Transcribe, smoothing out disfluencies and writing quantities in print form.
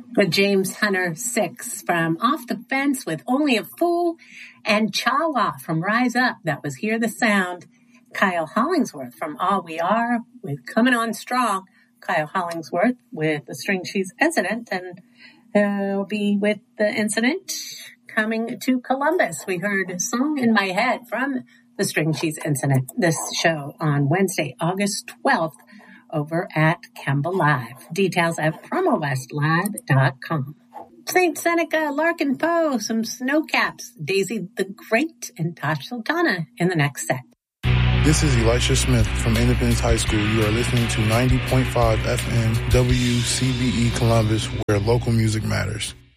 With James Hunter 6 from Off the Fence with Only a Fool, and Chawa from Rise Up, that was Hear the Sound. Kyle Hollingsworth from All We Are with Coming On Strong. Kyle Hollingsworth with the String Cheese Incident, and will be with the Incident coming to Columbus. We heard Song in My Head from the String Cheese Incident, this show on Wednesday, August 12th, over at Campbell Live. Details at promowestlive.com. St. Seneca, Larkin Poe, some Snowcaps, Daisy the Great, and Tosh Sultana in the next set. This is Elisha Smith from Independence High School. You are listening to 90.5 FM WCBE Columbus, where local music matters.